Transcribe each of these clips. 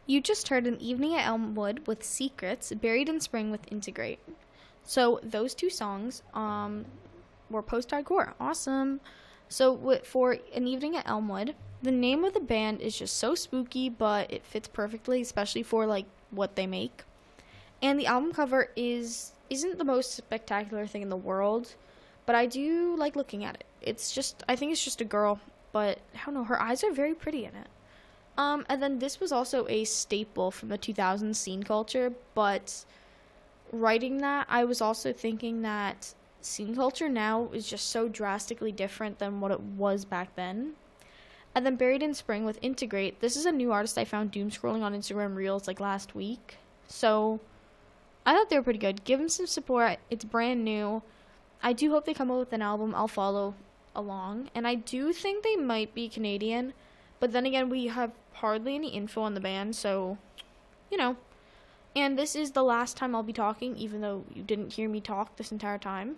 You just heard An Evening at Elmwood with Secrets, Buried in Spring with Integrate. So those two songs were post-hardcore. Awesome. So for An Evening at Elmwood, the name of the band is just so spooky, but it fits perfectly, especially for like what they make. And the album cover isn't the most spectacular thing in the world, but I do like looking at it. I think it's just a girl, but I don't know, her eyes are very pretty in it. And then this was also a staple from the 2000s scene culture, but writing that, I was also thinking that scene culture now is just so drastically different than what it was back then. And then Buried in Spring with Integrate, this is a new artist I found doom scrolling on Instagram Reels like last week. So I thought they were pretty good. Give them some support. It's brand new. I do hope they come up with an album. I'll follow along. And I do think they might be Canadian. But then again, we have hardly any info on the band, so, you know. And this is the last time I'll be talking, even though you didn't hear me talk this entire time.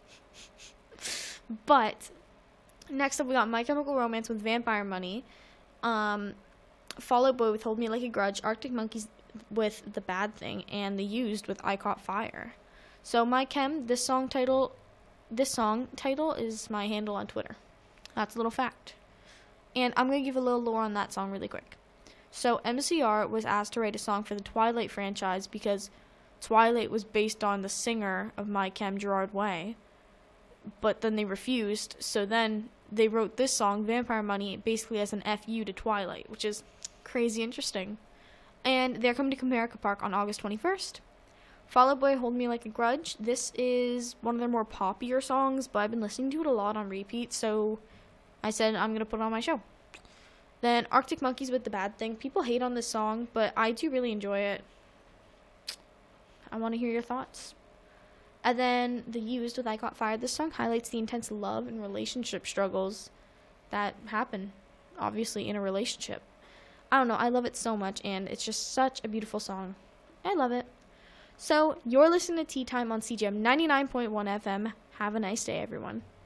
But next up, we got My Chemical Romance with Vampire Money. Fall Out Boy with Hold Me Like a Grudge. Arctic Monkeys with The Bad Thing. And The Used with I Caught Fire. So My Chem, this song title is my handle on Twitter. That's a little fact. And I'm going to give a little lore on that song really quick. So MCR was asked to write a song for the Twilight franchise because Twilight was based on the singer of My Chem, Gerard Way. But then they refused, so then they wrote this song, Vampire Money, basically as an FU to Twilight, which is crazy interesting. And they're coming to Comerica Park on August 21st. Fall Out Boy, Hold Me Like a Grudge. This is one of their more poppier songs, but I've been listening to it a lot on repeat, so I said I'm going to put it on my show. Then Arctic Monkeys with The Bad Thing. People hate on this song, but I do really enjoy it. I want to hear your thoughts. And then The Used with I Caught Fire. This song highlights the intense love and relationship struggles that happen, obviously, in a relationship. I don't know. I love it so much, and it's just such a beautiful song. I love it. So, you're listening to Tea Time on CGM 99.1 FM. Have a nice day, everyone.